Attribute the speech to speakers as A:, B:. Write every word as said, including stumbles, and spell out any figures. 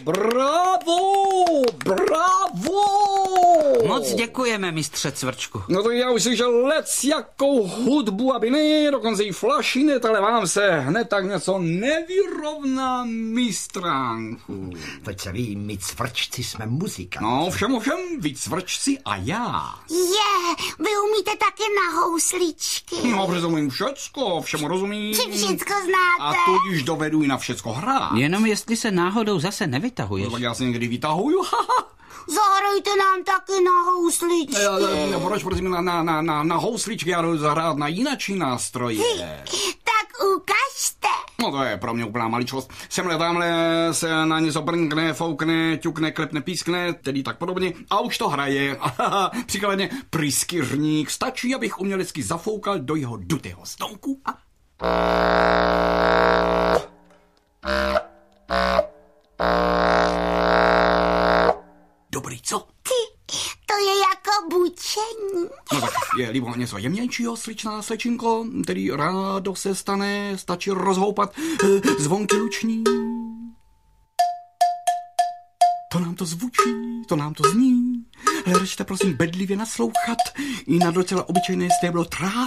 A: Bravo! Bravo!
B: Moc děkujeme, mistře Cvrčku.
A: No to já už slyšel lec jakou hudbu, aby ne, dokonce i flašinet, ale vám se hned tak něco nevyrovná, mistránku.
C: Teď se ví, my cvrčci jsme muzikanti.
A: No, všem ovšem, vy cvrčci a já.
D: Je, vy umíte taky na housličky.
A: No, protože umím všecko, všemu rozumím.
D: Či všecko znáte.
A: A tudíž dovedu i na všecko hrát.
B: Jenom jestli se náhodou zase nevytahuješ.
A: No, tak já se někdy vytahuju, haha.
D: Zahrajte nám taky na housličky.
A: No, proč prosím na, na, na, na, na housličky, já jdu zahrát na jinačí nástroje.
D: Tak ukažte.
A: No to je pro mě úplná maličkost. Semhle tamhle se na něco brnkne, foukne, ťukne, klepne, pískne, tedy tak podobně. A už to hraje. Příkladně pryskyřník. Stačí, abych umělecky zafoukal do jeho dutého stonku a... Dobrý, co?
D: Ty, to je jako bučení.
A: No tak je libo něco jemnějšího, sličná slečinko, který rádo se stane, stačí rozhoupat eh, zvonky luční. To nám to zvučí, to nám to zní. Hledačte prosím bedlivě naslouchat i na docela obyčejné stéblo trávy.